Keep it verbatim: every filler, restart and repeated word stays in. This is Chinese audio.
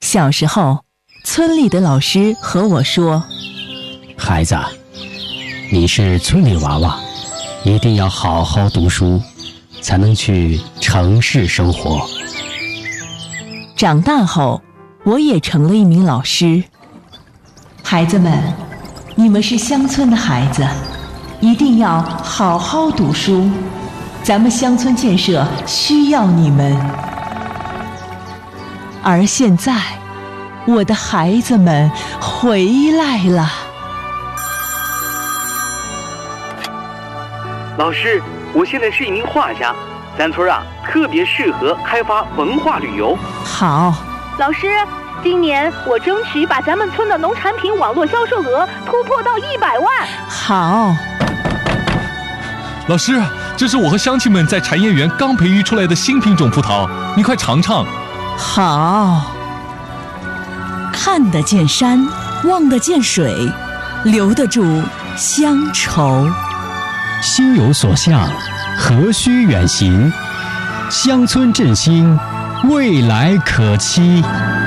小时候，村里的老师和我说：“ 孩子，你是村里娃娃，一定要好好读书，才能去城市生活。” 长大后，我也成了一名老师。孩子们，你们是乡村的孩子，一定要好好读书，咱们乡村建设需要你们。而现在，我的孩子们回来了。 老师，我现在是一名画家，咱村啊特别适合开发文化旅游。 好， 老师，今年我争取把咱们村的农产品网络销售额突破到一百万。 好， 老师，这是我和乡亲们在产业园刚培育出来的新品种葡萄，你快尝尝。 好。 看得见山，望得见水，留得住乡愁。 心有所向，何须远行？乡村振兴，未来可期。